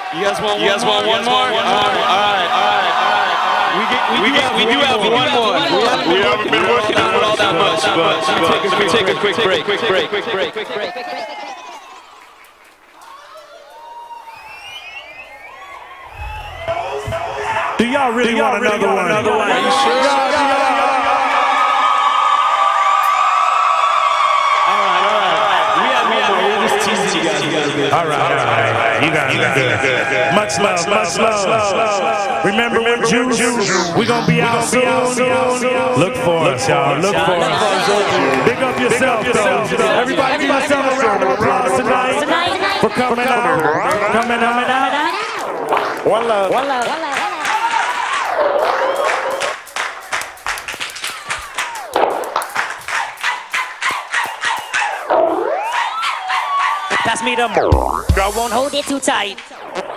You guys want one more? All right. We do have one more. We haven't been working on it all that much, but let me take a quick break. Do y'all really want another one? Are you sure? All right. You got it. Much love. Remember when Juice? We gonna be out soon. Look for us, y'all. Look for us. Big up yourself, though. Everybody give yourself a round of applause tonight for coming out. One love. Pass me the. Girl won't hold it too tight.